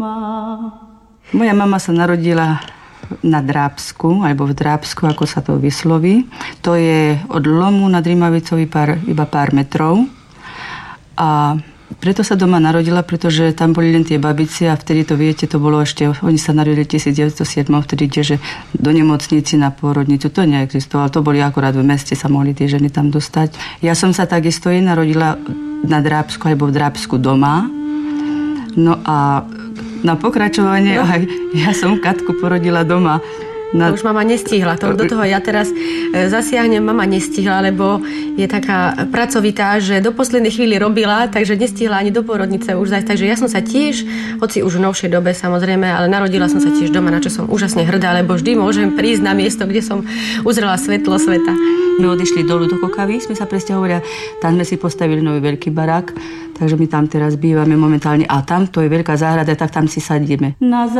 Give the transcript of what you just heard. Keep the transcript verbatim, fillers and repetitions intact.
Moja mama sa narodila na Drábsku, alebo v Drábsku, ako sa to vysloví. To je od Lomu nad Rimavicou pár, iba pár metrov. A preto sa doma narodila, pretože tam boli len tie babici a vtedy to viete, to bolo ešte, oni sa narodili devätnásťstosedem, vtedy tiež do nemocnici na pôrodnicu, to neexistovalo, to boli akorát v meste, sa mohli tie ženy tam dostať. Ja som sa takisto jej narodila na Drábsku, alebo v Drábsku doma. No a na pokračovanie, no. Aj ja som Katku porodila doma. Na... To už mama nestihla. To, do toho ja teraz zasiahnem, mama nestihla, lebo je taká pracovitá, že do poslednej chvíli robila, takže nestihla ani do pôrodnice už zajsť. Takže ja som sa tiež, hoci už v novšej dobe samozrejme, ale narodila som sa tiež doma, na čo som úžasne hrdá, lebo vždy môžem prísť na miesto, kde som uzrela svetlo sveta. My odišli dolu do Kokavy, sme sa presťahovali a tam sme si postavili nový veľký barák, takže my tam teraz bývame momentálne a tam to je veľká záhrada, tak tam si sadíme. Na